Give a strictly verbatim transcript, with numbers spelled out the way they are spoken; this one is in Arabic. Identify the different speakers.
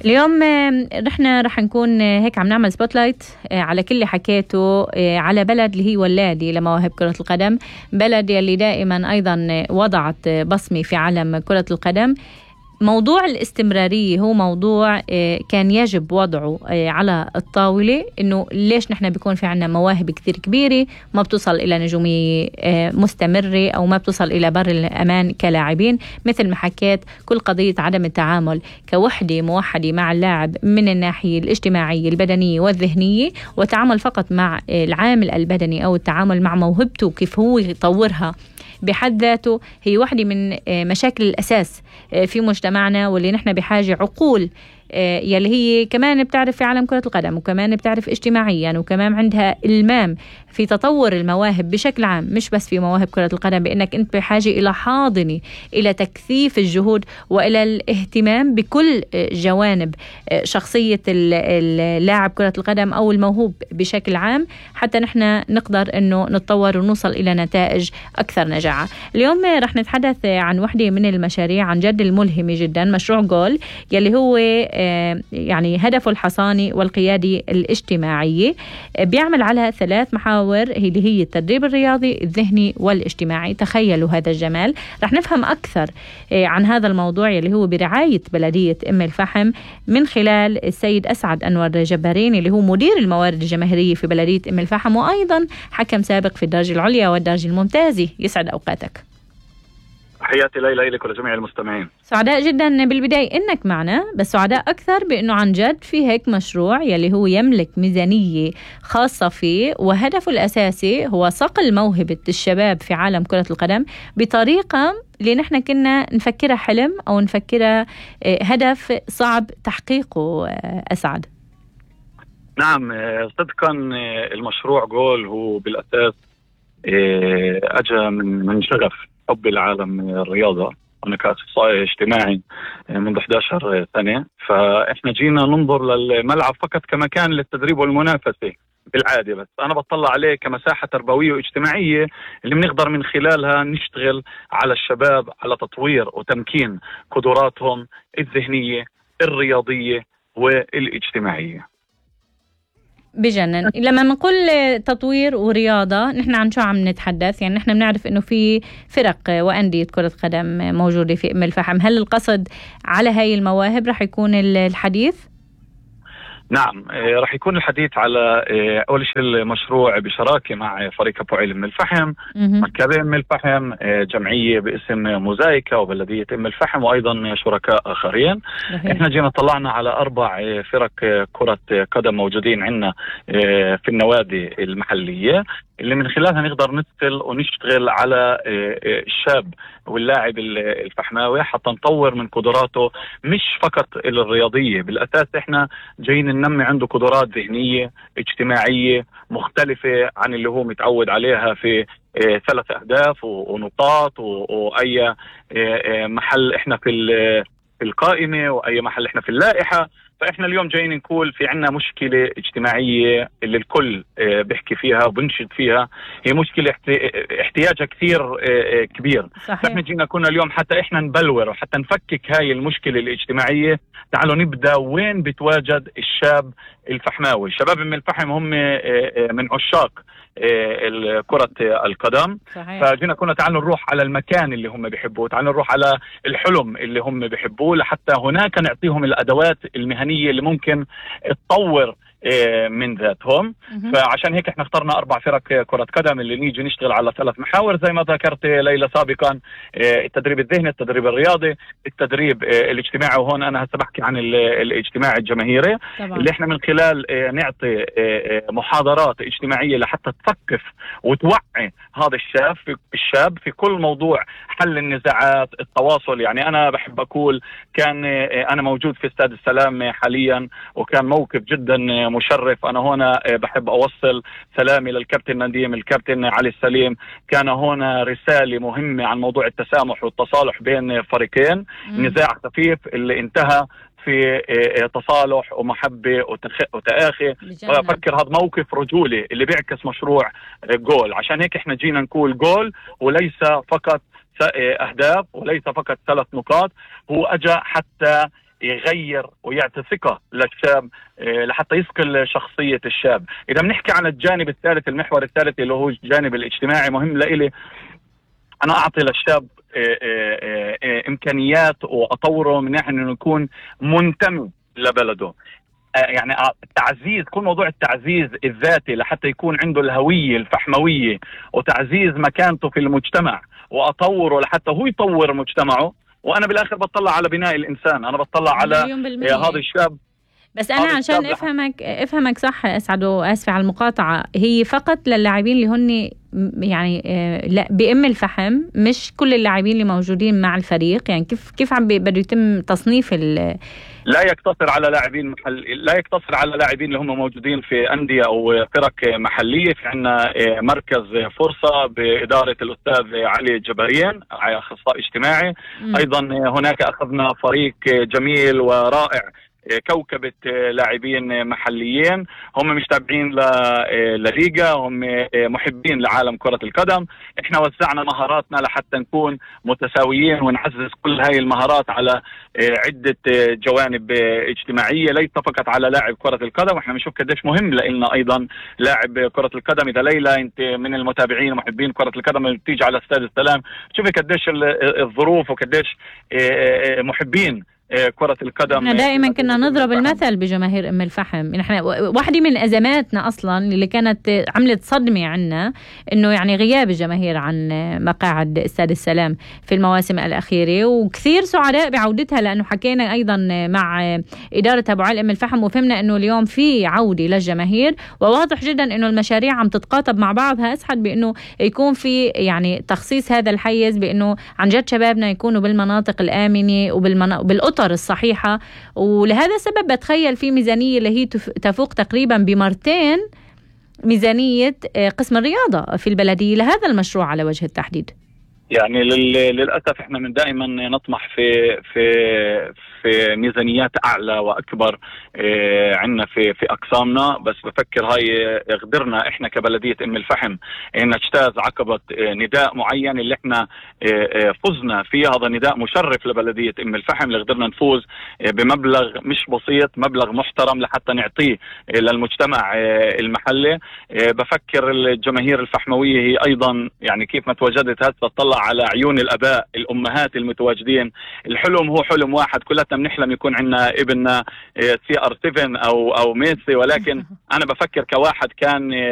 Speaker 1: اليوم رحنا رح نكون هيك عم نعمل سبوتلايت على كل اللي حكيته على بلد اللي هي ولادي لمواهب كرة القدم، بلد يلي دائما أيضا وضعت بصمة في عالم كرة القدم. موضوع الاستمرارية هو موضوع كان يجب وضعه على الطاولة، إنه ليش نحن بيكون في عنا مواهب كثير كبيرة ما بتوصل إلى نجومية مستمرة أو ما بتوصل إلى بر الأمان كلاعبين. مثل ما حكيت، كل قضية عدم التعامل كوحدة موحدة مع اللاعب من الناحية الاجتماعية البدنية والذهنية، وتعامل فقط مع العامل البدني أو التعامل مع موهبته كيف هو يطورها بحد ذاته، هي واحدة من مشاكل الأساس في مجتمعنا، واللي نحن بحاجة عقول يلي هي كمان بتعرف في عالم كرة القدم، وكمان بتعرف اجتماعيا، وكمان عندها المام في تطور المواهب بشكل عام، مش بس في مواهب كرة القدم، بأنك أنت بحاجة إلى حاضنة، إلى تكثيف الجهود وإلى الاهتمام بكل جوانب شخصية اللاعب كرة القدم أو الموهوب بشكل عام، حتى نحن نقدر أنه نتطور ونوصل إلى نتائج أكثر نجاعة. اليوم رح نتحدث عن واحدة من المشاريع عن جد الملهمة جدا، مشروع جول، يلي هو يعني هدفه الحصاني والقيادي الاجتماعي. بيعمل على ثلاث محاور اللي هي التدريب الرياضي الذهني والاجتماعي. تخيلوا هذا الجمال. رح نفهم أكثر عن هذا الموضوع اللي هو برعاية بلدية أم الفحم من خلال السيد أسعد أنور جبارين، اللي هو مدير الموارد الجماهيرية في بلدية أم الفحم، وأيضا حكم سابق في الدرجة العليا والدرجة الممتازة. يسعد أوقاتك.
Speaker 2: حياتي ليلى لك ولجميع المستمعين.
Speaker 1: سعداء جدا بالبداية إنك معنا، بس سعداء أكثر بأنه عن جد في هيك مشروع يلي هو يملك ميزانية خاصة فيه، وهدفه الأساسي هو صقل موهبة الشباب في عالم كرة القدم بطريقة اللي نحن كنا نفكرها حلم أو نفكرها هدف صعب تحقيقه. أسعد.
Speaker 2: نعم صدقا، المشروع جول هو بالأساس أجا من من شغف حب العالم الرياضة. أنا كأخصائي اجتماعي منذ إحدى عشرة سنة، فإحنا جينا ننظر للملعب فقط كمكان للتدريب والمنافسة بالعادة، بس أنا بطلع عليه كمساحة تربوية واجتماعية اللي بنقدر من خلالها نشتغل على الشباب على تطوير وتمكين قدراتهم الذهنية الرياضية والاجتماعية.
Speaker 1: بجنن. لما نقول تطوير ورياضة نحن عن شو عم نتحدث؟ يعني نحن بنعرف انه في فرق وأندية كرة قدم موجودة في أم الفحم، هل القصد على هاي المواهب رح يكون الحديث؟
Speaker 2: نعم، راح يكون الحديث على أول شيء المشروع بشراكة مع فريق أبوعيل أم الفحم، مكتبة أم الفحم، جمعية باسم موزايكا وبلدية أم الفحم، وأيضا شركاء آخرين. إحنا جينا طلعنا على أربع فرق كرة قدم موجودين عندنا في النوادي المحلية، اللي من خلالها نقدر ندخل ونشتغل على الشاب واللاعب الفحماوي حتى نطور من قدراته مش فقط الرياضية. بالأساس إحنا جايين ننمي عنده قدرات ذهنية اجتماعية مختلفة عن اللي هو متعود عليها في ثلاث أهداف ونقاط وأي محل إحنا في القائمة وأي محل إحنا في اللائحة. فإحنا اليوم جايين نقول في عنا مشكلة اجتماعية اللي الكل بيحكي فيها وبنشد فيها، هي مشكلة احتياجها كثير كبير. فإحنا جينا كنا اليوم حتى إحنا نبلور وحتى نفكك هاي المشكلة الاجتماعية. تعالوا نبدأ وين بتواجد الشاب الفحماوي. الشباب من الفحم هم من عشاق كرة القدم، فجينا كنا تعالوا نروح على المكان اللي هم بيحبوه، تعالوا نروح على الحلم اللي هم بيحبوه، لحتى هناك نعطيهم الأدوات المهنية اللي ممكن تطور من ذاتهم. فعشان هيك احنا اخترنا اربع فرق كرة قدم اللي نيجي نشتغل على ثلاث محاور زي ما ذكرت ليلى سابقا: التدريب الذهني، التدريب الرياضي، التدريب الاجتماعي. وهون انا هسه بحكي عن الاجتماعي الجماهيري طبعا. اللي احنا من خلال نعطي محاضرات اجتماعية لحتى تثقف وتوعي هذا الشاب في الشاب في كل موضوع حل النزاعات، التواصل. يعني انا بحب اقول كان انا موجود في استاد السلام حاليا، وكان موقف جدا مشرف. أنا هنا بحب أوصل سلامي للكابتن نديم، الكابتن علي السليم. كان هنا رسالة مهمة عن موضوع التسامح والتصالح بين فريقين، نزاع خفيف اللي انتهى في تصالح ومحبة وتآخي. وأفكر هذا موقف رجولي اللي بيعكس مشروع جول. عشان هيك احنا جينا نقول جول وليس فقط أهداف وليس فقط ثلاث نقاط، هو أجا حتى يغير ويعطي ثقة للشاب لحتى يصقل شخصية الشاب. إذا بنحكي عن الجانب الثالث، المحور الثالث اللي هو الجانب الاجتماعي، مهم لإلي أنا أعطي للشاب إمكانيات وأطوره من ناحية أنه يكون منتمي لبلده. يعني التعزيز، كل موضوع التعزيز الذاتي لحتى يكون عنده الهوية الفحموية وتعزيز مكانته في المجتمع وأطوره لحتى هو يطور مجتمعه. وأنا بالآخر بطلع على بناء الإنسان، أنا بطلع على هذا الشاب.
Speaker 1: بس أنا عشان أفهمك أفهمك صح أسعد وآسفة على المقاطعة، هي فقط للاعبين اللي هن يعني لا بأم الفحم، مش كل اللاعبين اللي موجودين مع الفريق؟ يعني كيف كيف عم بده يتم تصنيف ال
Speaker 2: لا يقتصر على لاعبين محل لا يقتصر على لاعبين اللي هم موجودين في أندية أو فرق محلية. في عندنا مركز فرصة بإدارة الأستاذ علي جبرين، أخصائي اجتماعي. م. أيضا هناك أخذنا فريق جميل ورائع، كوكبة لاعبين محليين، هم مش تابعين لليغا، هم محبين لعالم كرة القدم. احنا وزعنا مهاراتنا لحتى نكون متساويين ونعزز كل هاي المهارات على عدة جوانب اجتماعية ليست فقط على لاعب كرة القدم. واحنا بنشوف قديش مهم لنا ايضا لاعب كرة القدم. اذا ليلى انت من المتابعين ومحبين كرة القدم بتيجي على استاد السلام تشوفي قديش الظروف وقديش محبين كرة القدم.
Speaker 1: احنا دائما كنا نضرب المثل بجماهير ام الفحم. نحن واحدة من ازماتنا اصلا اللي كانت عملت صدمة عنا انه يعني غياب الجماهير عن مقاعد استاد السلام في المواسم الاخيرة، وكثير سعداء بعودتها لانه حكينا ايضا مع ادارة ابو علي ام الفحم وفهمنا انه اليوم في عودة للجماهير، وواضح جدا انه المشاريع عم تتقاطب مع بعضها اسعد بانه يكون في يعني تخصيص هذا الحيز، بانه عن جد شبابنا يكونوا بالمناطق الامنة وبالأطر الصحيحة. ولهذا السبب بتخيل في ميزانية اللي هي تفوق تقريبا بمرتين ميزانية قسم الرياضة في البلدية لهذا المشروع على وجه التحديد.
Speaker 2: يعني للأسف احنا من دائما نطمح في في في ميزانيات أعلى وأكبر اه عندنا في في أقسامنا، بس بفكر هاي قدرنا احنا كبلدية أم الفحم ان نجتاز عقبة اه نداء معين اللي احنا اه فزنا فيه. هذا نداء مشرف لبلدية أم الفحم اللي قدرنا نفوز اه بمبلغ مش بسيط، مبلغ محترم لحتى نعطيه اه للمجتمع اه المحلي. اه بفكر الجماهير الفحموية هي أيضا يعني كيف ما تواجدت هسه تطلع على عيون الآباء الأمهات المتواجدين. الحلم هو حلم واحد، كلنا بنحلم يكون عندنا ابننا سي ار سبعة أو أو ميسي، ولكن أنا بفكر كواحد كان